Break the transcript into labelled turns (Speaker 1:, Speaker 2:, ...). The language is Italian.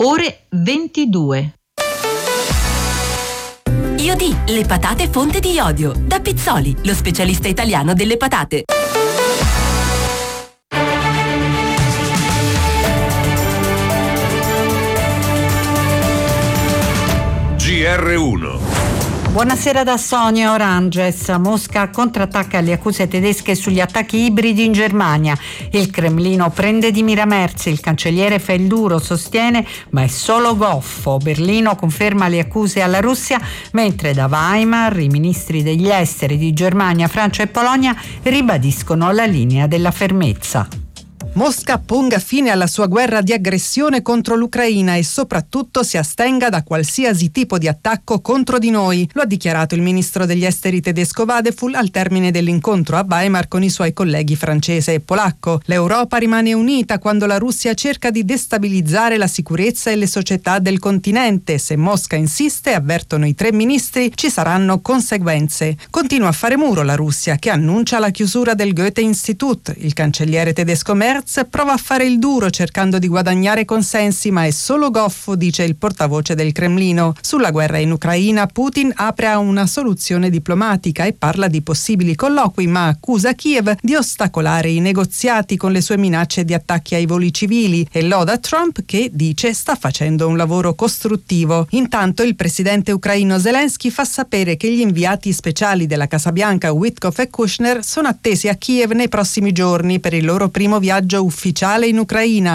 Speaker 1: ore 22.
Speaker 2: Iodì, le patate fonte di iodio. Da Pizzoli, lo specialista italiano delle patate.
Speaker 3: GR1.
Speaker 4: Buonasera da Sonia Oranges. Mosca contrattacca le accuse tedesche sugli attacchi ibridi in Germania. Il Cremlino prende di mira Merz. Il cancelliere fa il duro, sostiene, ma è solo goffo. Berlino conferma le accuse alla Russia, mentre da Weimar i ministri degli esteri di Germania, Francia e Polonia ribadiscono la linea della fermezza.
Speaker 5: Mosca ponga fine alla sua guerra di aggressione contro l'Ucraina e soprattutto si astenga da qualsiasi tipo di attacco contro di noi. Lo ha dichiarato il ministro degli esteri tedesco Vadeful al termine dell'incontro a Weimar con i suoi colleghi francese e polacco. L'Europa rimane unita quando la Russia cerca di destabilizzare la sicurezza e le società del continente. Se Mosca insiste, avvertono i tre ministri, ci saranno conseguenze. Continua a fare muro la Russia, che annuncia la chiusura del Goethe-Institut. Il cancelliere tedesco Merz prova a fare il duro cercando di guadagnare consensi, ma è solo goffo, dice il portavoce del Cremlino. Sulla guerra in Ucraina Putin apre a una soluzione diplomatica e parla di possibili colloqui, ma accusa Kiev di ostacolare i negoziati con le sue minacce di attacchi ai voli civili e loda Trump, che dice sta facendo un lavoro costruttivo. Intanto il presidente ucraino Zelensky fa sapere che gli inviati speciali della Casa Bianca Witkoff e Kushner sono attesi a Kiev nei prossimi giorni per il loro primo viaggio ufficiale in Ucraina.